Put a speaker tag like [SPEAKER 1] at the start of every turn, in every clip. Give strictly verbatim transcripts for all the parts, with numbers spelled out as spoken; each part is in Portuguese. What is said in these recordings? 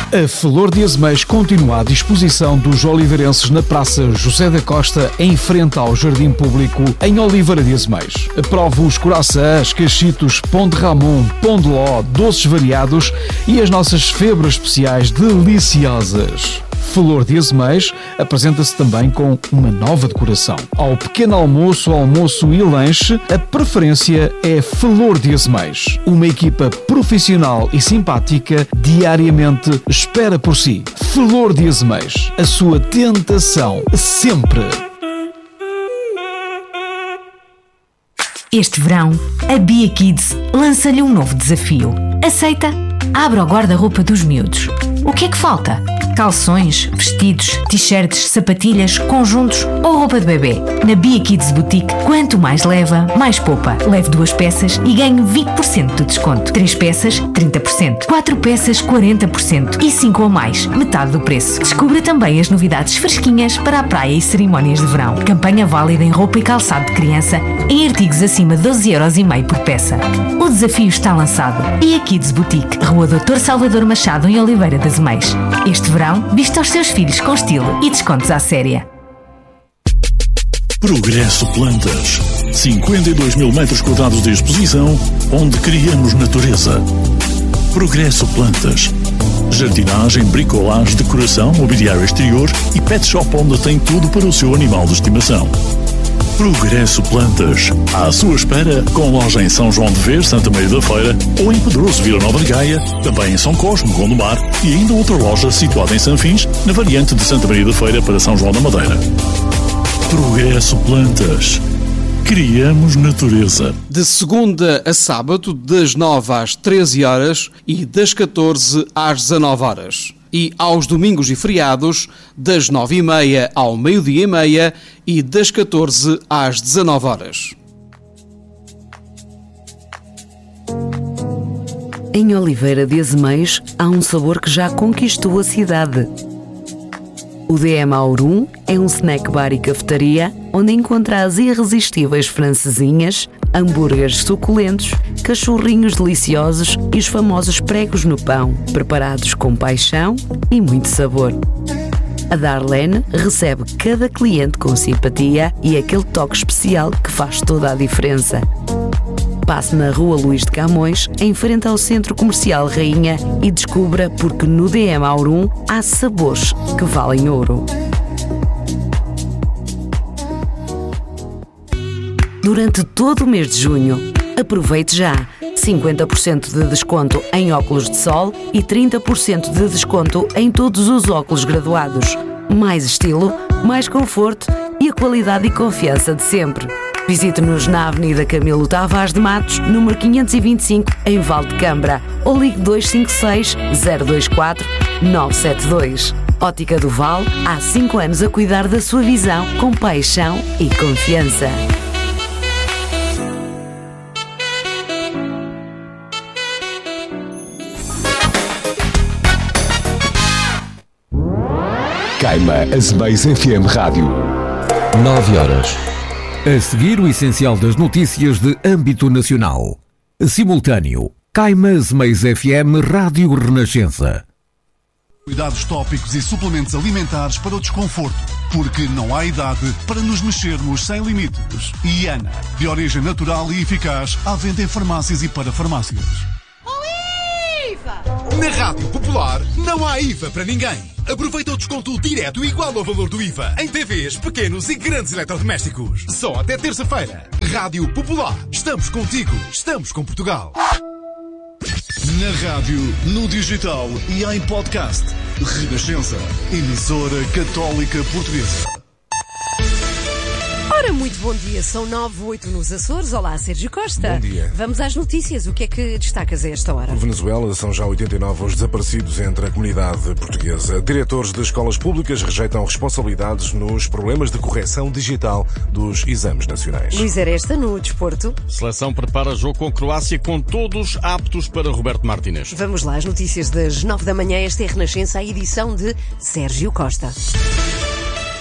[SPEAKER 1] A Flor de Azeméis continua à disposição dos oliveirenses na Praça José da Costa, em frente ao Jardim Público, em Oliveira de Azeméis. Prove os coraçãs, cachitos, pão de Ramon, pão de ló, doces variados e as nossas febras especiais deliciosas. Flor de Azeméis apresenta-se também com uma nova decoração. Ao pequeno almoço, almoço e lanche, a preferência é Flor de Azeméis. Uma equipa profissional e simpática diariamente espera por si. Flor de Azeméis, a sua tentação sempre.
[SPEAKER 2] Este verão, a Bia Kids lança-lhe um novo desafio. Aceita? Abra o guarda-roupa dos miúdos. O que é que falta? Calções, vestidos, t-shirts, sapatilhas, conjuntos ou roupa de bebê. Na Bia Kids Boutique, quanto mais leva, mais poupa. Leve duas peças e ganhe vinte por cento de desconto. Três peças, trinta por cento. Quatro peças, quarenta por cento. E cinco ou mais, metade do preço. Descubra também as novidades fresquinhas para a praia e cerimónias de verão. Campanha válida em roupa e calçado de criança em artigos acima de doze euros e meio por peça. O desafio está lançado. Bia Kids Boutique, Rua doutor Salvador Machado, em Oliveira de Azeméis. Este verão, vista aos seus filhos com estilo e descontos à séria.
[SPEAKER 3] Progresso Plantas. cinquenta e dois mil metros quadrados de exposição, onde criamos natureza. Progresso Plantas. Jardinagem, bricolagem, decoração, mobiliário exterior e pet shop onde tem tudo para o seu animal de estimação. Progresso Plantas. À sua espera, com loja em São João de Ver, Santa Maria da Feira, ou em Pedroso, Vila Nova de Gaia, também em São Cosme, Gondomar, e ainda outra loja situada em Sanfins, na variante de Santa Maria da Feira para São João da Madeira. Progresso Plantas. Criamos natureza.
[SPEAKER 1] De segunda a sábado, das nove às treze horas e das catorze às dezanove horas. E aos domingos e feriados, das nove e meia ao meio-dia e meia e das catorze às dezanove horas.
[SPEAKER 4] Em Oliveira de Azeméis há um sabor que já conquistou a cidade. O D M Aurum é um snack bar e cafetaria onde encontra as irresistíveis francesinhas, hambúrgueres suculentos, cachorrinhos deliciosos e os famosos pregos no pão, preparados com paixão e muito sabor. A Darlene recebe cada cliente com simpatia e aquele toque especial que faz toda a diferença. Passe na Rua Luís de Camões, em frente ao Centro Comercial Rainha, e descubra porque no D M Aurum há sabores que valem ouro. Durante todo o mês de junho, aproveite já cinquenta por cento de desconto em óculos de sol e trinta por cento de desconto em todos os óculos graduados. Mais estilo, mais conforto e a qualidade e confiança de sempre. Visite-nos na Avenida Camilo Tavares de Matos, número quinhentos e vinte e cinco, em Valdecambra, ou ligue dois cinco seis, zero dois quatro, nove sete dois. Ótica do Val, há cinco anos a cuidar da sua visão com paixão e confiança.
[SPEAKER 5] Caima Azeméis F M Rádio.
[SPEAKER 6] nove horas. A seguir, o essencial das notícias de âmbito nacional. Simultâneo. Caima Azeméis F M Rádio Renascença.
[SPEAKER 7] Cuidados tópicos e suplementos alimentares para o desconforto, porque não há idade para nos mexermos sem limites. Iana, de origem natural e eficaz, à venda em farmácias e para farmácias.
[SPEAKER 8] Oh, I V A! Na Rádio Popular não há I V A para ninguém. Aproveita o desconto direto igual ao valor do I V A em T Vs, pequenos e grandes eletrodomésticos. Só até terça-feira. Rádio Popular. Estamos contigo. Estamos com Portugal.
[SPEAKER 7] Na rádio, no digital e em podcast. Renascença. Emissora Católica Portuguesa.
[SPEAKER 9] Ora, muito bom dia. São nove, oito nos Açores. Olá, Sérgio Costa.
[SPEAKER 10] Bom dia.
[SPEAKER 9] Vamos às notícias. O que é que destacas a esta hora?
[SPEAKER 10] Por Venezuela, são já oitenta e nove os desaparecidos entre a comunidade portuguesa. Diretores de escolas públicas rejeitam responsabilidades nos problemas de correção digital dos exames nacionais.
[SPEAKER 9] Luís Aresta, no desporto.
[SPEAKER 11] Seleção prepara jogo com Croácia com todos aptos para Roberto Martínez.
[SPEAKER 9] Vamos lá, as notícias das nove da manhã. Esta é a Renascença, a edição de Sérgio Costa.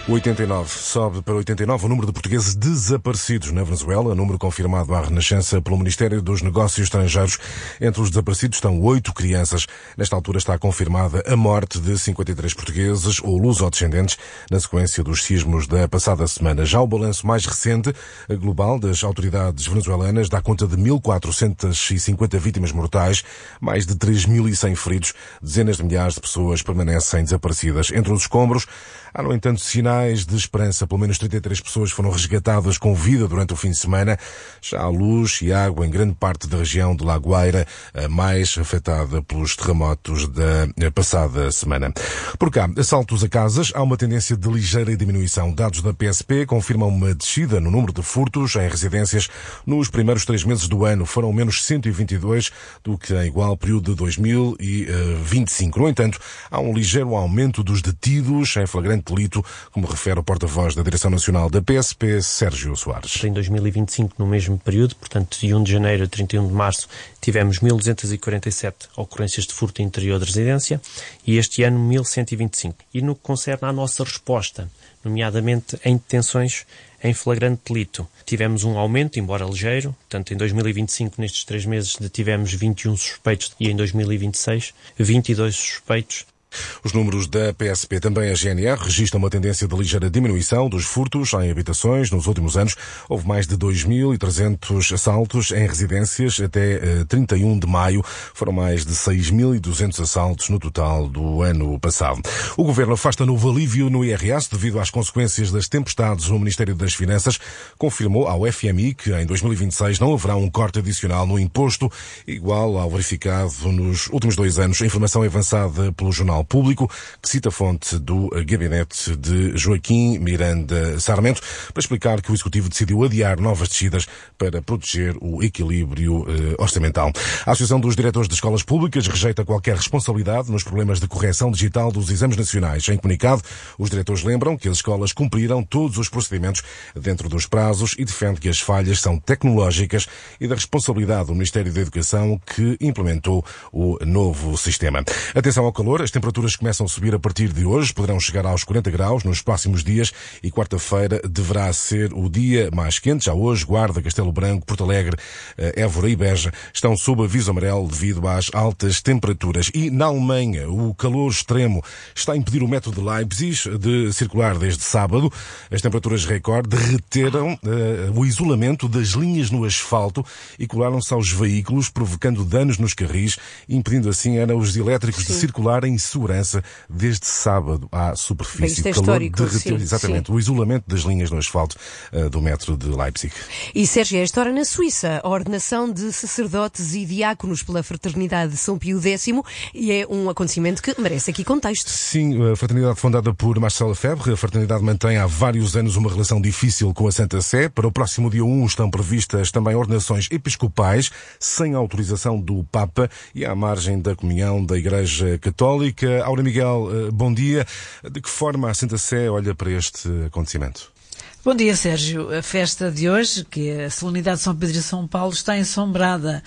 [SPEAKER 10] oitenta e nove sobe para oitenta e nove o número de portugueses desaparecidos na Venezuela, número confirmado à Renascença pelo Ministério dos Negócios Estrangeiros. Entre os desaparecidos estão oito crianças. Nesta altura está confirmada a morte de cinquenta e três portugueses ou lusodescendentes na sequência dos sismos da passada semana. Já o balanço mais recente, global, das autoridades venezuelanas dá conta de mil quatrocentas e cinquenta vítimas mortais, mais de três mil e cem feridos. Dezenas de milhares de pessoas permanecem desaparecidas. Entre os escombros, há, no entanto, sinais de esperança. Pelo menos trinta e três pessoas foram resgatadas com vida durante o fim de semana. Já há luz e água em grande parte da região de La Guaira, a mais afetada pelos terremotos da passada semana. Por cá, assaltos a casas. Há uma tendência de ligeira diminuição. Dados da P S P confirmam uma descida no número de furtos em residências. Nos primeiros três meses do ano foram menos cento e vinte e dois do que em igual período de dois mil e vinte e cinco. No entanto, há um ligeiro aumento dos detidos em flagrante delito, como refere o porta-voz da Direção Nacional da P S P, Sérgio Soares.
[SPEAKER 12] Em dois mil e vinte e cinco, no mesmo período, portanto, de primeiro de janeiro a trinta e um de março, tivemos mil duzentas e quarenta e sete ocorrências de furto interior de residência e este ano mil cento e vinte e cinco. E no que concerne à nossa resposta, nomeadamente em detenções em flagrante delito, tivemos um aumento, embora ligeiro. Portanto, em dois mil e vinte e cinco, nestes três meses, detivemos vinte e um suspeitos e em dois mil e vinte e seis, vinte e dois suspeitos.
[SPEAKER 10] Os números da P S P, também a G N R, registram uma tendência de ligeira diminuição dos furtos em habitações. Nos últimos anos, houve mais de dois mil e trezentos assaltos em residências. Até uh, trinta e um de maio, foram mais de seis mil e duzentos assaltos no total do ano passado. O Governo afasta novo alívio no I R S devido às consequências das tempestades. O Ministério das Finanças confirmou ao F M I que em dois mil e vinte e seis não haverá um corte adicional no imposto, igual ao verificado nos últimos dois anos. A informação é avançada pelo Jornal Público, que cita a fonte do gabinete de Joaquim Miranda Sarmento, para explicar que o Executivo decidiu adiar novas descidas para proteger o equilíbrio eh, orçamental. A Associação dos Diretores de Escolas Públicas rejeita qualquer responsabilidade nos problemas de correção digital dos exames nacionais. Em comunicado, os diretores lembram que as escolas cumpriram todos os procedimentos dentro dos prazos e defende que as falhas são tecnológicas e da responsabilidade do Ministério da Educação, que implementou o novo sistema. Atenção ao calor. As temperaturas começam a subir a partir de hoje, poderão chegar aos quarenta graus nos próximos dias e quarta-feira deverá ser o dia mais quente. Já hoje, Guarda, Castelo Branco, Porto Alegre, Évora e Beja estão sob aviso amarelo devido às altas temperaturas. E na Alemanha, o calor extremo está a impedir o metro de Leipzig de circular desde sábado. As temperaturas recorde derreteram uh, o isolamento das linhas no asfalto e colaram-se aos veículos, provocando danos nos carris, impedindo assim era os elétricos sim. de circular em segurança desde sábado à superfície.
[SPEAKER 9] Bem, isto é
[SPEAKER 10] o calor derreteu
[SPEAKER 9] sim,
[SPEAKER 10] exatamente sim. o isolamento das linhas no asfalto uh, do metro de Leipzig.
[SPEAKER 9] E Sérgio, esta hora na Suíça, a ordenação de sacerdotes e diáconos pela Fraternidade de São Pio X e é um acontecimento que merece aqui contexto.
[SPEAKER 10] Sim, a fraternidade fundada por Marcelo Lefebvre, a fraternidade mantém há vários anos uma relação difícil com a Santa Sé. Para o próximo dia um estão previstas também ordenações episcopais sem autorização do Papa e à margem da comunhão da Igreja Católica. Aura Miguel, bom dia. De que forma a Santa Sé olha para este acontecimento?
[SPEAKER 13] Bom dia, Sérgio. A festa de hoje, que é a solenidade de São Pedro e São Paulo, está ensombrada,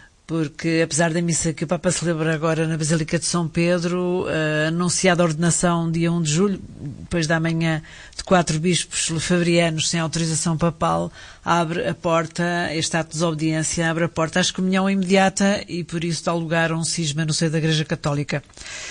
[SPEAKER 13] porque apesar da missa que o Papa celebra agora na Basílica de São Pedro, uh, anunciada a ordenação dia um de julho, depois da manhã de quatro bispos lefebrianos sem autorização papal, abre a porta, este ato de desobediência abre a porta à excomunhão imediata e por isso dá lugar a um cisma no seio da Igreja Católica.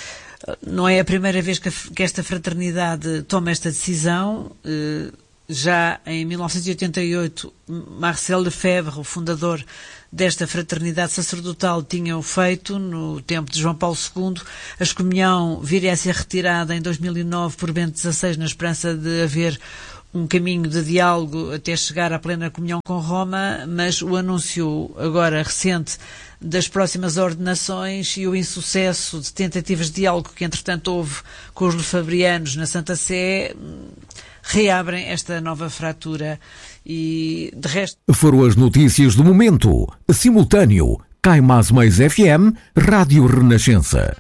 [SPEAKER 13] Não é a primeira vez que, a, que esta fraternidade toma esta decisão. Uh, Já em mil novecentos e oitenta e oito, Marcel Lefebvre, o fundador desta fraternidade sacerdotal, tinha-o feito no tempo de João Paulo segundo. A excomunhão viria a ser retirada em dois mil e nove por Bento dezasseis, na esperança de haver um caminho de diálogo até chegar à plena comunhão com Roma, mas o anúncio agora recente das próximas ordenações e o insucesso de tentativas de diálogo que entretanto houve com os lefebrianos na Santa Sé reabrem esta nova fratura e, de resto...
[SPEAKER 6] Foram as notícias do momento. Simultâneo, Caimás Mais F M, Rádio Renascença.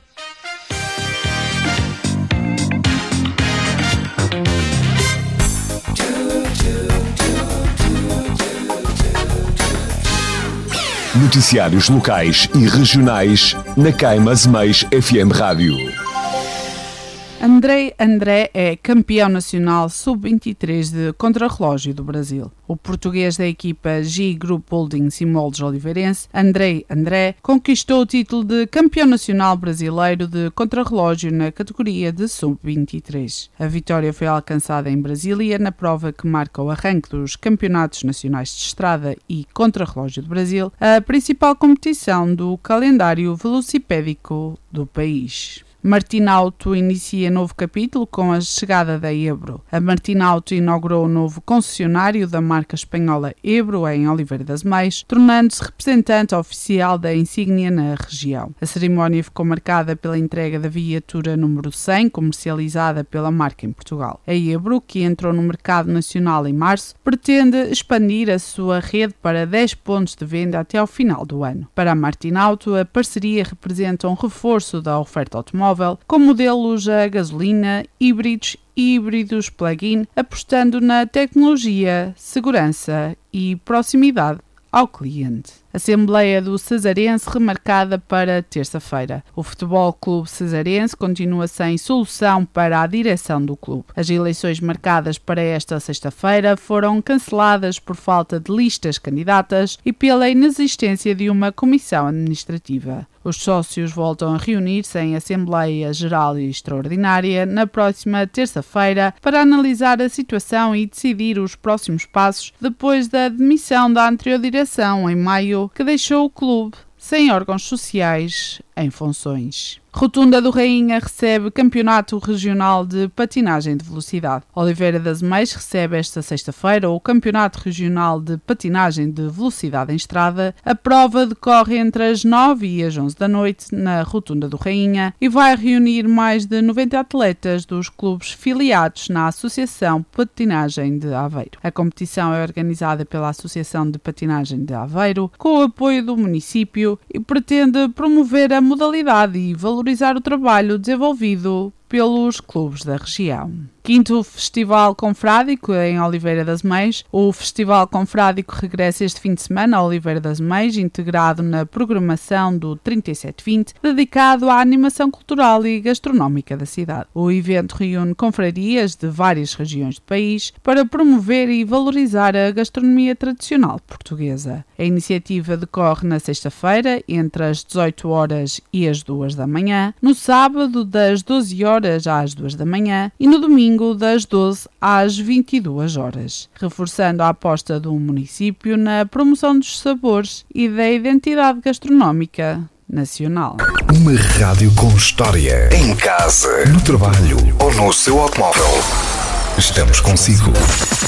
[SPEAKER 5] Noticiários locais e regionais na Caimás Mais F M Rádio.
[SPEAKER 14] André André é campeão nacional sub vinte e três de contrarrelógio do Brasil. O português da equipa G Group Holdings e Moldes Oliveirense, André André, conquistou o título de campeão nacional brasileiro de contrarrelógio na categoria de sub vinte e três. A vitória foi alcançada em Brasília na prova que marca o arranque dos Campeonatos Nacionais de Estrada e Contrarrelógio do Brasil, a principal competição do calendário velocipédico do país. Martinauto inicia novo capítulo com a chegada da Ebro. A Martinauto inaugurou o novo concessionário da marca espanhola Ebro em Oliveira das Meias, tornando-se representante oficial da insígnia na região. A cerimónia ficou marcada pela entrega da viatura número cem, comercializada pela marca em Portugal. A Ebro, que entrou no mercado nacional em março, pretende expandir a sua rede para dez pontos de venda até ao final do ano. Para a Martinauto, a parceria representa um reforço da oferta automóvel, com modelos a gasolina, híbridos e híbridos plug-in, apostando na tecnologia, segurança e proximidade ao cliente. Assembleia do Cesarense remarcada para terça-feira. O Futebol Clube Cesarense continua sem solução para a direção do clube. As eleições marcadas para esta sexta-feira foram canceladas por falta de listas candidatas e pela inexistência de uma comissão administrativa. Os sócios voltam a reunir-se em Assembleia Geral e Extraordinária na próxima terça-feira para analisar a situação e decidir os próximos passos depois da demissão da anterior direção em maio, que deixou o clube sem órgãos sociais em funções. Rotunda do Rainha recebe Campeonato Regional de Patinagem de Velocidade. Oliveira das Meias recebe esta sexta-feira o Campeonato Regional de Patinagem de Velocidade em Estrada. A prova decorre entre as nove e as onze da noite na Rotunda do Rainha e vai reunir mais de noventa atletas dos clubes filiados na Associação Patinagem de Aveiro. A competição é organizada pela Associação de Patinagem de Aveiro, com o apoio do município, e pretende promover a modalidade e valorizar o trabalho desenvolvido pelos clubes da região. Quinto Festival Confrádico em Oliveira das Meias. O Festival Confrádico regressa este fim de semana a Oliveira das Meias, integrado na programação do trinta e sete vinte, dedicado à animação cultural e gastronómica da cidade. O evento reúne confrarias de várias regiões do país para promover e valorizar a gastronomia tradicional portuguesa. A iniciativa decorre na sexta-feira, entre as dezoito horas e as duas da manhã, no sábado das doze horas às duas da manhã e no domingo das doze às vinte e duas horas, reforçando a aposta do município na promoção dos sabores e da identidade gastronómica nacional.
[SPEAKER 15] Uma rádio com história. Em casa, no trabalho ou no seu automóvel. Estamos consigo.